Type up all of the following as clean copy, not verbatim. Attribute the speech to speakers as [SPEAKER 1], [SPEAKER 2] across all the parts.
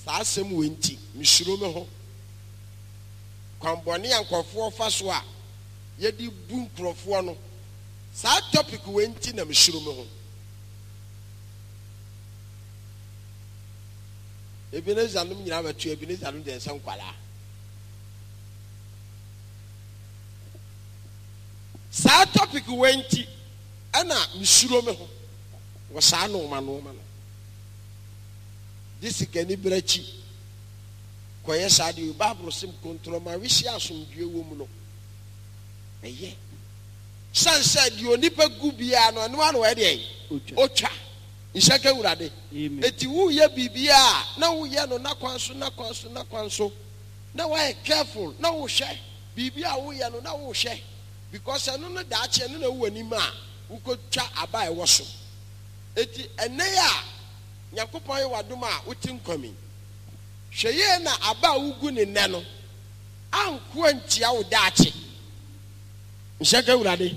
[SPEAKER 1] saa asɛm wenti misuro me ho kwambɔne ankɔfoɔ fa so a yɛde bu nkurɔfoɔ no saa topic wenti na misuro me ho Ebenezer nom nyina bɛto Ebenezer nom de nsɛm kwala saa topic wenti ana misuro me ho wɔ saa no disikani brachi koye sade Bible sim kontrol ma wi sia asomdwe wo mu no eye sansa di onipa gu bia no no ano we de otwa nshaka urade eti wu ye bibia na wu ye no na kwanso na wa careful na wo hwe bibia wo ye no na wo hwe because eno no da ache no na wu anim a wo ko twa aba e wo so eti ene ya Yakupon ye wadom a wotin kwami hweye na aba ugu ne nne no anko antia wo daache nhaka urade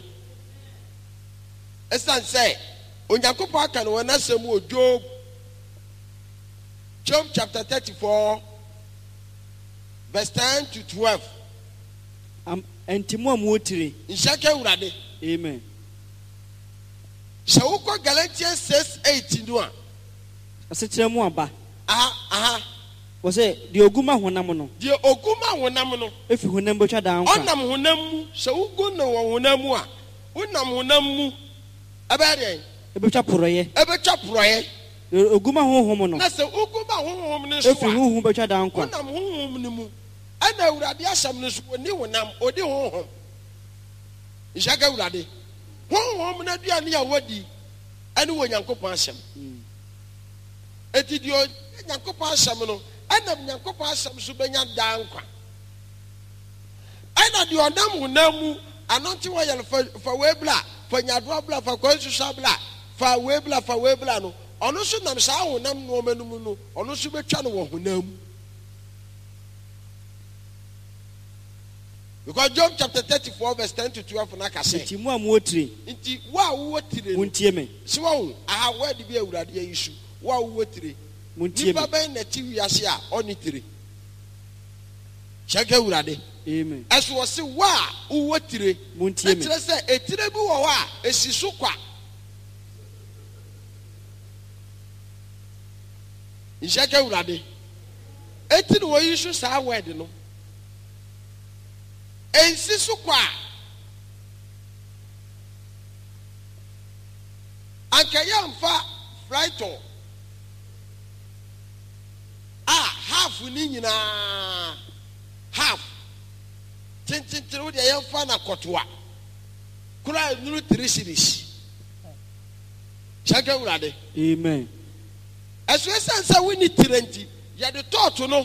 [SPEAKER 1] esan say Onyankopon aka no na asem o Job chapter 34 verse 10 to 12
[SPEAKER 2] Entimo amotire
[SPEAKER 1] nhaka urade
[SPEAKER 2] amen
[SPEAKER 1] so ko Galatians 6:8 no a
[SPEAKER 2] asetere mu aba
[SPEAKER 1] wose
[SPEAKER 2] de oguma honam no
[SPEAKER 1] efi
[SPEAKER 2] honam botwa dan kwa
[SPEAKER 1] onam honam mu so ugu no honam mu a unam honam mu abere
[SPEAKER 2] ebetwa poroye
[SPEAKER 1] oguma
[SPEAKER 2] honhom no
[SPEAKER 1] na se oguma honhom ne so
[SPEAKER 2] efi honhom botwa dan kwa
[SPEAKER 1] unam honhom ne mu ana awurade asam ne so oni honam odi honhom nshaka awurade honhom na dua ne ya wodi ane wo Nyankopon asam eti dio Nyankopon asam no ana Nyankopon asam so benya dan kwa ana dio nam honam anonti wo yel fa webla fa nyadro bla fa kwansusa bla fa webla no ono so nam sa honam no manum no ono so betwa no wo honam because Job chapter 34 verse 10 to 12 na ka say
[SPEAKER 2] nti mu amotire
[SPEAKER 1] nti wa wo tire
[SPEAKER 2] muntie me
[SPEAKER 1] so wo aha wa de bi awurade yisu wa wo tire
[SPEAKER 2] muntie me
[SPEAKER 1] ben na ti wiase a oni tire shaka awurade
[SPEAKER 2] amen
[SPEAKER 1] aso wo se wa wo tire
[SPEAKER 2] muntie me
[SPEAKER 1] tire say etire bi wo wa esi so kwa shaka awurade etire wo yisu sa word no ensi so kwa ankaya mfa flighto half ni nyina half tintin wo de yemfa na kotoa kura nuru 3 series shaka urade
[SPEAKER 2] amen
[SPEAKER 1] aso esansa wini tirenti ya de toto no